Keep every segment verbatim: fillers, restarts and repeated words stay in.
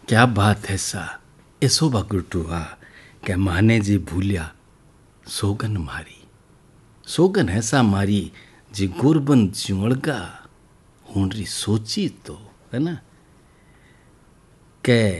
क्या बात है सा एसो बगुटुआ के माने जी भूलिया सोगन मारी सोगन ऐसा मारी जी गुरबन जुड़गा हुनरी सोची तो है ना के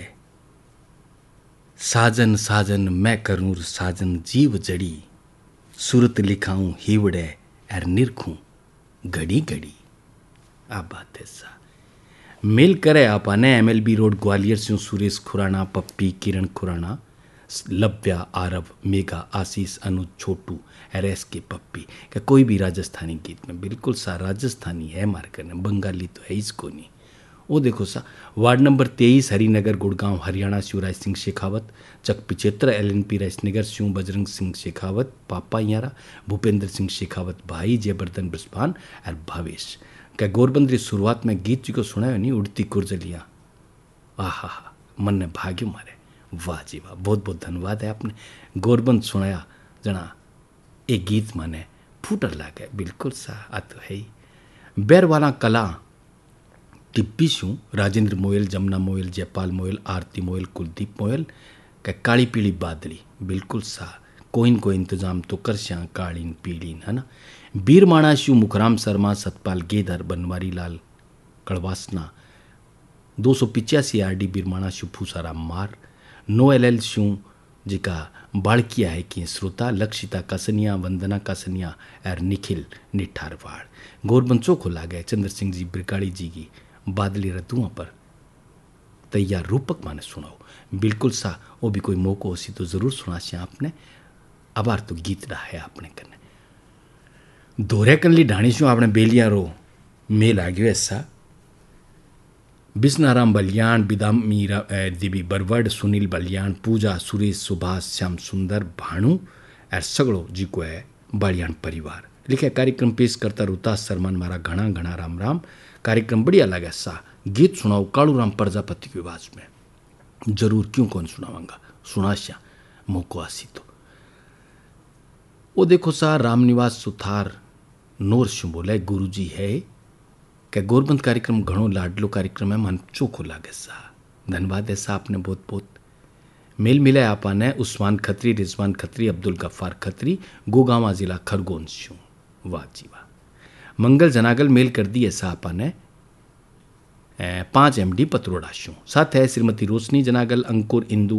साजन साजन मैं करूं साजन जीव जड़ी सूरत लिखाऊं हीवड़े एर निरखूं घड़ी घड़ी आ बात है सा मेल करे आपाने एमएलबी रोड ग्वालियर से सुरेश खुराना पप्पी किरण खुराना लव्या आरव मेघा आशीष अनुज छोटू एरेस के पप्पी क्या कोई भी राजस्थानी गीत में बिल्कुल सा राजस्थानी है मार्कर ने बंगाली तो है इसको नहीं वो देखो सा वार्ड नंबर तेईस हरिनगर गुड़गांव हरियाणा शिवराज सिंह शेखावत चक पिचेत्र L N P Rajnagar Shiv Bajrang Singh Shekhawat पापा यारा भूपेंद्र सिंह शेखावत भाई जयवर्धन ब्रस्पान और भावेश क्या गोरबंदरी शुरुआत में गीत जी को सुना नहीं उड़ती कुर्जलियाँ आहा हा मन ने भाग्य मारे वाह जी वाह बहुत बहुत धन्यवाद है आपने गोरबंद सुनाया जना एक गीत माने फूटर लागे बिल्कुल सा आ तो है ही बैर वाला कला टिप्पी शू राजेंद्र मोयल जमुना मोयल जयपाल मोयल आरती मोयल कुलदीप मोयल का काली पीली बादली बिल्कुल सा कोइन को इंतजाम तो कर श्या कालीन पीलीन है ना बीर माणा शिव मुखराम शर्मा सतपाल गेदर बनवारी लाल कड़वासना दो सौ पिचासी आर डी बीरमाणा शिव फूसाराम मार नो एल एल शिव जी का बाड़किया है कि श्रोता लक्षिता कासनिया वंदना कासनिया और निखिल निठारवाड़ गोरबंचो को ला गए चंद्र सिंह जी ब्रिकाड़ी जी की बादली रतुआ पर तैयार रूपक माने सुनाओ बिल्कुल सा वो भी कोई मौको हो सी तो जरूर सुना से आपने अबार तो गीत रहा है आपने करने दोहरे कनली ढाणी शू आपने बेलिया रो मेल आ गयो ऐसा बिस्नाराम बलियान बिदाम मीरा देवी बरवड़ सुनील बलियान पूजा सुरेश सुभाष श्याम सुंदर भाणु और सगड़ो जी को है बलियान परिवार लिखे कार्यक्रम पेश करता रोहतास सरमान मारा घना घना राम राम कार्यक्रम बढ़िया लगा सा गीत सुनाओ कालू राम प्रजापति की आवाज में जरूर क्यों कौन सुनावांगा सुनाश्या मौको आसी तो वो देखो सा रामनिवास सुथार नोर शु बोले गुरु जी है क्या गोरबंद कार्यक्रम घणो लाडलो कार्यक्रम है मन चोखो लागे सा धन्यवाद है सा आपने बहुत बहुत मेल मिला आपाने उस्मान खत्री रिजवान खत्री अब्दुल गफ्फार खत्री गोगावा जिला खरगोन शू वाह जी वाह मंगल जनागल मेल कर दी ऐसा आपाने पाँच एम डी पत्रोड़ा शू साथ है श्रीमती रोशनी जनागल अंकुर इंदू